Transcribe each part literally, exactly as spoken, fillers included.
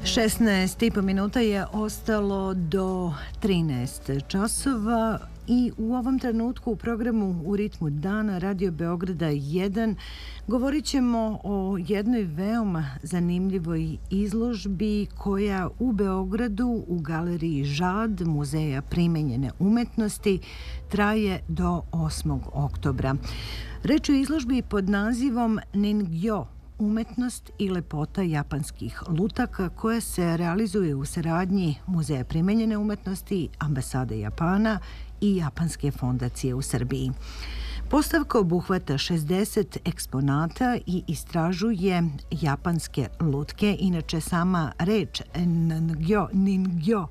šesnaest i po minuta je ostalo do trinaest časova i u ovom trenutku u programu U ritmu dana Radio Beograda jedan govorit ćemo o jednoj veoma zanimljivoj izložbi koja u Beogradu u galeriji Žad Muzeja primenjene umetnosti traje do osmog oktobra. Reč je o izložbi pod nazivom Ningyo, umetnost i lepota japanskih lutaka, koja se realizuje u saradnji Muzeja primenjene umetnosti, Ambasade Japana i Japanske fondacije u Srbiji. Postavka obuhvata šezdeset eksponata i istražuje japanske lutke. Inače, sama reč Ningyo, Ningyo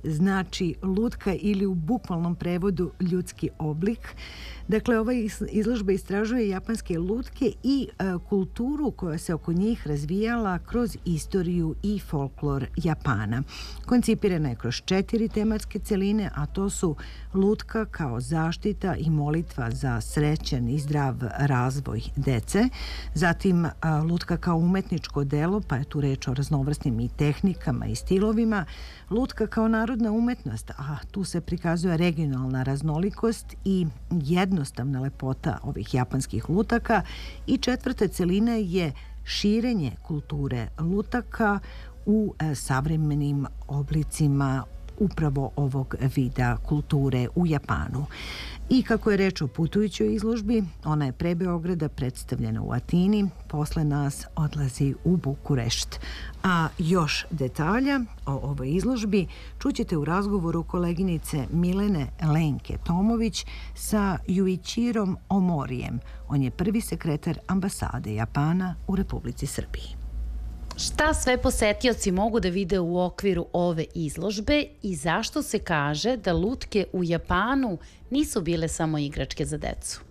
znači lutka ili u bukvalnom prevodu ljudski oblik. Dakle, ova izložba istražuje japanske lutke i e, kulturu koja se oko njih razvijala kroz istoriju i folklor Japana. Koncipirana je kroz četiri tematske celine, a to su lutka kao zaštita i molitva za srećan i zdrav razvoj dece, zatim a, lutka kao umetničko delo, pa je tu reč o raznovrsnim i tehnikama i stilovima, lutka kao narodna umetnost, a tu se prikazuje regionalna raznolikost i jednostavna lepota ovih japanskih lutaka, i četvrta celina je širenje kulture lutaka u e, savremenim oblicima upravo ovog vida kulture u Japanu. I kako je reč o putujućoj izložbi, ona je pre Beograda predstavljena u Atini, posle nas odlazi u Bukurešt. A još detalja o ovoj izložbi čućete u razgovoru koleginice Milene Lenke Tomović sa Juichirom Omorijem. On je prvi sekretar Ambasade Japana u Republici Srbiji. Šta sve posetioci mogu da vide u okviru ove izložbe i zašto se kaže da lutke u Japanu nisu bile samo igračke za decu?